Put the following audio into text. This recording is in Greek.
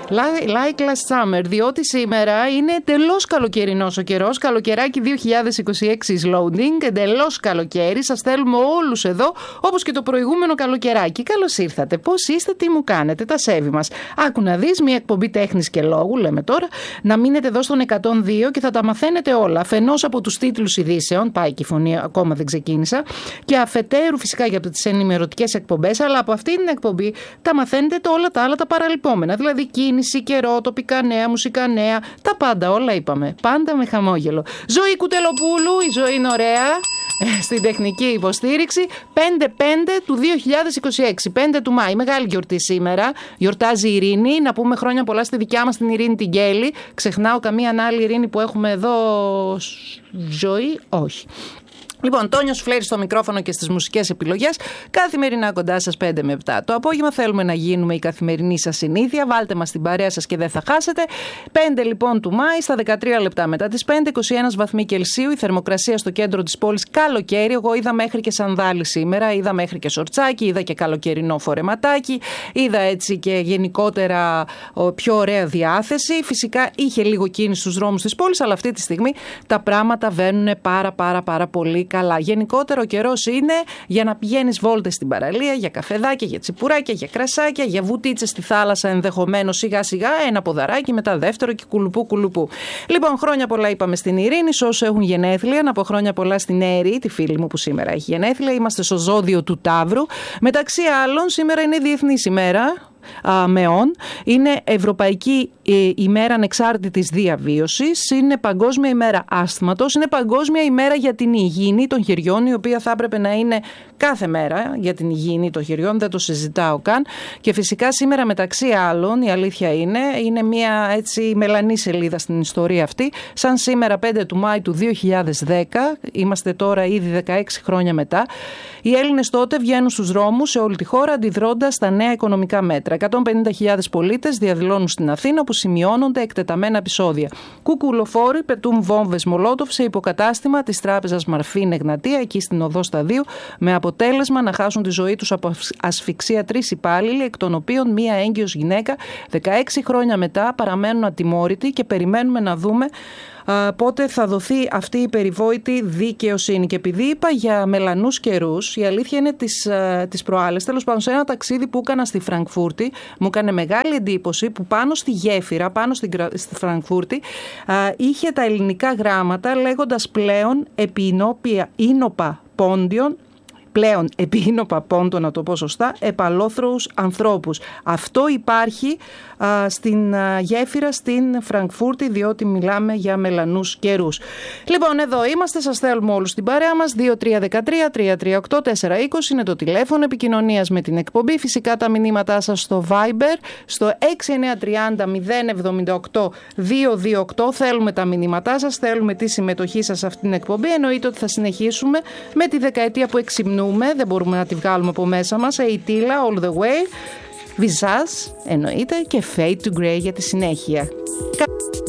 Like last summer, διότι σήμερα είναι εντελώς καλοκαιρινός ο καιρός. Καλοκαιράκι 2026 is loading, εντελώς καλοκαίρι. Σας θέλουμε όλους εδώ, όπως και το προηγούμενο καλοκαιράκι. Καλώς ήρθατε. Πώς είστε, τι μου κάνετε, τα σέβη μας. Άκου να δεις, μια εκπομπή τέχνης και λόγου, λέμε τώρα, να μείνετε εδώ στον 102 και θα τα μαθαίνετε όλα. Αφενός από τους τίτλους ειδήσεων, πάει και η φωνή, ακόμα δεν ξεκίνησα, και αφετέρου φυσικά για τις ενημερωτικές εκπομπές, αλλά από αυτή την εκπομπή τα μαθαίνετε όλα τα άλλα τα παραλυπόμενα. Δηλαδή κίνηση, καιρό, τοπικά νέα, μουσικά νέα, τα πάντα όλα είπαμε. Πάντα με χαμόγελο. Ζωή Κουτελοπούλου, η ζωή είναι ωραία. Στην τεχνική υποστήριξη 5-5 του 2026, 5 του Μάη, μεγάλη γιορτή σήμερα, γιορτάζει η Ειρήνη, να πούμε χρόνια πολλά στη δικιά μας την Ειρήνη την Γκέλη, ξεχνάω καμία άλλη Ειρήνη που έχουμε εδώ, ζωή, όχι. Λοιπόν, Τόνιος Φλέρης στο μικρόφωνο και στις μουσικές επιλογές. Καθημερινά κοντά σας 5 με 7 το απόγευμα. Θέλουμε να γίνουμε η καθημερινή σας συνήθεια. Βάλτε μας την παρέα σας και δεν θα χάσετε. 5 λοιπόν του Μάη, στα 13 λεπτά μετά τις 5, 21 βαθμοί Κελσίου. Η θερμοκρασία στο κέντρο της πόλης καλοκαίρι. Εγώ είδα μέχρι και σανδάλι σήμερα. Είδα μέχρι και σορτσάκι. Είδα και καλοκαιρινό φορεματάκι. Είδα έτσι και γενικότερα πιο ωραία διάθεση. Φυσικά είχε λίγο κίνηση στους δρόμους της πόλης, αλλά αυτή τη στιγμή τα πράγματα βαίνουν πάρα πολύ καλά. Γενικότερο ο καιρός είναι για να πηγαίνεις βόλτες στην παραλία, για καφεδάκια, για τσιπουράκια, για κρασάκια, για βουτίτσες στη θάλασσα ενδεχομένως σιγά σιγά, ένα ποδαράκι μετά δεύτερο και κουλουπού. Λοιπόν, χρόνια πολλά είπαμε στην Ειρήνη, σε όσους έχουν γενέθλια, να πω χρόνια πολλά στην Έρη, τη φίλη μου που σήμερα έχει γενέθλια. Είμαστε στο ζώδιο του Ταύρου. Μεταξύ άλλων, σήμερα είναι Διεθνής ημέρα μεών, είναι Ευρωπαϊκή ημέρα ανεξάρτητης διαβίωσης, είναι Παγκόσμια ημέρα άσθματος, είναι Παγκόσμια ημέρα για την υγιεινή των χεριών, η οποία θα έπρεπε να είναι κάθε μέρα για την υγιεινή των χεριών, δεν το συζητάω καν. Και φυσικά σήμερα μεταξύ άλλων, η αλήθεια είναι μια έτσι μελανή σελίδα στην ιστορία αυτή, σαν σήμερα 5 του Μάη του 2010, είμαστε τώρα ήδη 16 χρόνια μετά, οι Έλληνες τότε βγαίνουν στους δρόμους σε όλη τη χώρα αντιδρώντας στα νέα οικονομικά μέτρα. 150.000 πολίτες διαδηλώνουν στην Αθήνα, όπου σημειώνονται εκτεταμένα επεισόδια. Κουκουλοφόροι πετούν βόμβες Μολότοφ σε υποκατάστημα της τράπεζας Μαρφίν Εγνατία, εκεί στην οδό Σταδίου, με αποτέλεσμα να χάσουν τη ζωή τους από ασφυξία 3 υπάλληλοι, εκ των οποίων μία έγκυος γυναίκα. 16 χρόνια μετά παραμένουν ατιμόρυτοι και περιμένουμε να δούμε πότε θα δοθεί αυτή η περιβόητη δικαιοσύνη. Και επειδή είπα για μελανούς καιρούς, η αλήθεια είναι τις προάλλες, τέλος πάντων σε ένα ταξίδι που έκανα στη Φραγκφούρτη, μου έκανε μεγάλη εντύπωση που πάνω στη γέφυρα, πάνω στη Φραγκφούρτη, είχε τα ελληνικά γράμματα λέγοντας πλέον επί ίνοπα πόντιον, πλέον επί ίνοπα πόντων, να το πω σωστά, επαλόθροους ανθρώπους. Αυτό υπάρχει στην γέφυρα στην Φραγκφούρτη, διότι μιλάμε για μελανούς καιρούς. Λοιπόν, εδώ είμαστε, σας θέλουμε όλους στην παρέα μας. 2313-338-420 είναι το τηλέφωνο επικοινωνίας με την εκπομπή. Φυσικά τα μηνύματά σας στο Viber, στο 6930-078-228. Θέλουμε τα μηνύματά σας, θέλουμε τη συμμετοχή σας σε αυτήν την εκπομπή. Εννοείται ότι θα συνεχίσουμε με τη δεκαετία που εξυμνούμε. Δεν μπορούμε να τη βγάλουμε από μέσα μας. Αιτήλα, all the way. Visage, εννοείται, και Fade to Grey για τη συνέχεια.